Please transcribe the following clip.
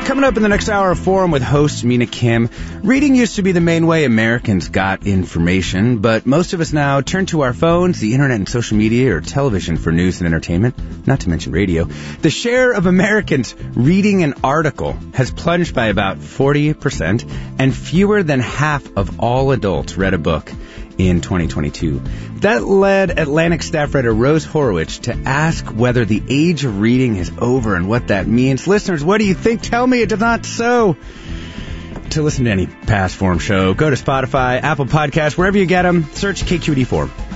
Coming up in the next hour of Forum with host Mina Kim. Reading used to be the main way Americans got information, but most of us now turn to our phones, the internet and social media, or television for news and entertainment, not to mention radio. The share of Americans reading an article has plunged by about 40%, and fewer than half of all adults read a book in 2022. That led Atlantic staff writer Rose Horowitz to ask whether the age of reading is over and what that means. Listeners, what do you think? Tell me it is not so. To listen to any past Forum show, go to Spotify, Apple Podcasts, wherever you get them, search KQED Forum.